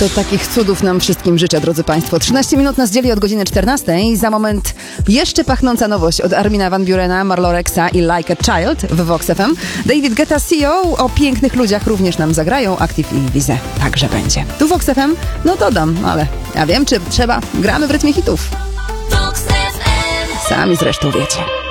To takich cudów nam wszystkim życzę, drodzy Państwo. 13 minut nas dzieli od godziny 14. Za moment jeszcze pachnąca nowość od Armina van Burena, Marlorexa i Like a Child w Vox FM. David Guetta CEO o pięknych ludziach również nam zagrają. Active i Wize także będzie. Tu Vox FM? No dodam, ale ja wiem, czy trzeba. Gramy w rytmie hitów. Sami zresztą wiecie.